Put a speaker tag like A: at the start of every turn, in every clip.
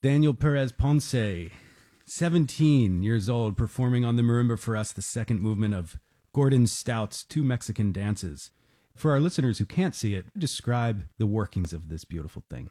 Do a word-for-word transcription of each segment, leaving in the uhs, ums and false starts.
A: Daniel Perez Ponce, seventeen years old, performing on the marimba for us the second movement of Gordon Stout's Two Mexican Dances. For our listeners who can't see it, describe the workings of this beautiful thing.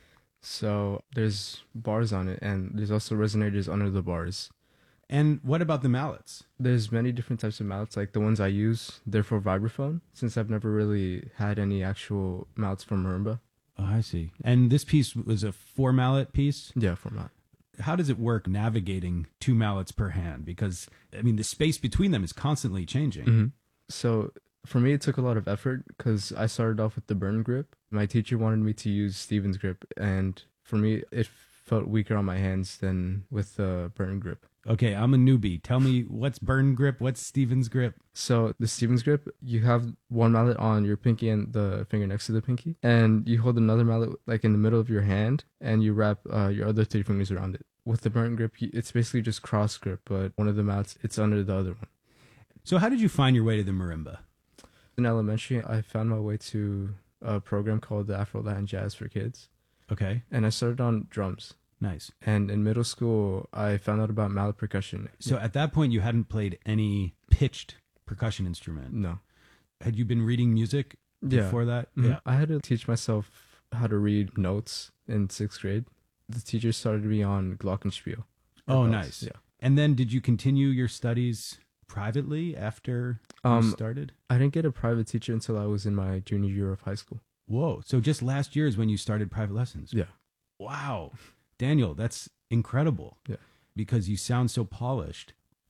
B: So there's bars on it, and there's also resonators under the bars.
A: And what about the mallets?
B: There's many different types of mallets, like the ones I use, they're for vibraphone, since I've never really had any actual mallets for marimba.
A: Oh, I see. And this piece was a four mallet piece?
B: Yeah, for mallet.
A: How does it work navigating two mallets per hand? Because, I mean, the space between them is constantly changing.
B: Mm-hmm. So for me, it took a lot of effort because I started off with the burn grip. My teacher wanted me to use Stevens grip, and for me, it felt weaker on my hands than with the burn grip.
A: Okay, I'm a newbie. Tell me, what's burn grip? What's Stevens grip?
B: So the Stevens grip, you have one mallet on your pinky and the finger next to the pinky, and you hold another mallet like in the middle of your hand, and you wrap uh, your other three fingers around it. With the burn grip, it's basically just cross grip, but one of the mallets, it's under the other one.
A: So how did you find your way to the marimba?
B: In elementary, I found my way to a program called the Afro Latin Jazz for Kids.
A: Okay.
B: And I started on drums.
A: Nice.
B: And in middle school, I found out about mallet percussion.
A: So at that point, you hadn't played any pitched percussion instrument?
B: No.
A: Had you been reading music
B: yeah.
A: before that?
B: Mm-hmm.
A: Yeah.
B: I had to teach myself how to read notes in sixth grade. The teacher started me on glockenspiel.
A: Oh,
B: bells.
A: nice.
B: Yeah.
A: And then did you continue your studies privately after
B: um,
A: you started?
B: I didn't get a private teacher until I was in my junior year of high school.
A: Whoa. So just last year is when you started private lessons?
B: Yeah.
A: Wow. Daniel, that's incredible.
B: Yeah.
A: Because you sound so polished.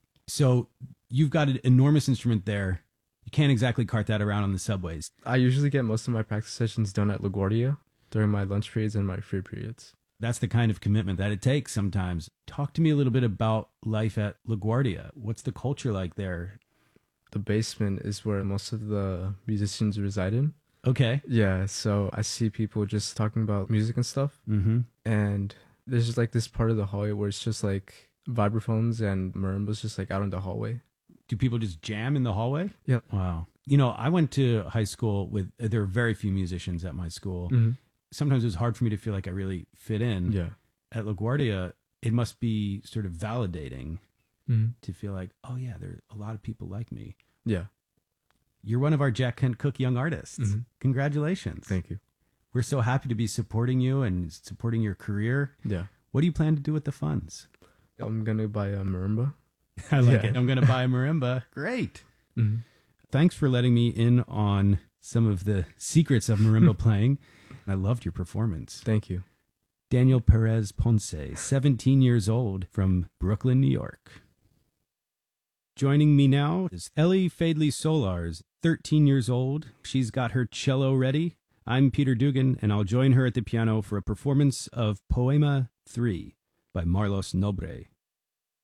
A: So you've got an enormous instrument there. You can't exactly cart that around on the subways.
B: I usually get most of my practice sessions done at LaGuardia during my lunch periods and my free periods.
A: That's the kind of commitment that it takes sometimes. Talk to me a little bit about life at LaGuardia. What's the culture like there?
B: The basement is where most of the musicians reside in.
A: Okay.
B: Yeah, so I see people just talking about music and stuff.
A: Mm-hmm.
B: And there's just like this part of the hallway where it's just like vibraphones and marimbas just like out in the hallway.
A: Do people just jam in the hallway?
B: Yeah.
A: Wow. You know, I went to high school with, there were very few musicians at my school.
B: Mm-hmm.
A: Sometimes it was hard for me to feel like I really fit in.
B: Yeah.
A: At LaGuardia, it must be sort of validating
B: mm-hmm.
A: to feel like, oh yeah, there are a lot of people like me.
B: Yeah.
A: You're one of our Jack Kent Cooke Young Artists.
B: Mm-hmm.
A: Congratulations.
B: Thank you.
A: We're so happy to be supporting you and supporting your career.
B: Yeah.
A: What do you plan to do with the funds?
B: I'm going to buy a marimba.
A: I like
B: yeah.
A: it. I'm going to buy a marimba. Great.
B: Mm-hmm.
A: Thanks for letting me in on some of the secrets of marimba playing. I loved your performance.
B: Thank you.
A: Daniel Perez Ponce, seventeen years old, from Brooklyn, New York. Joining me now is Ellie Fadley Solars, thirteen years old. She's got her cello ready. I'm Peter Dugan, and I'll join her at the piano for a performance of Poema three by Marlos Nobre.